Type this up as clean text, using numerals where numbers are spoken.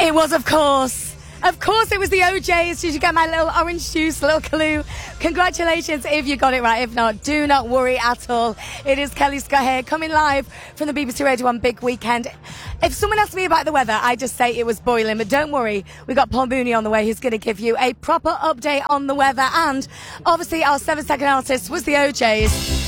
It was, of course. Of course, it was the OJs. Did you get my little orange juice, little clue? Congratulations if you got it right. If not, do not worry at all. It is Kelly Scott here, coming live from the BBC Radio 1 Big Weekend. If someone asks me about the weather, I just say it was boiling. But don't worry, we got Paul Mooney on the way who's going to give you a proper update on the weather. And obviously, our 7-second artist was the OJs.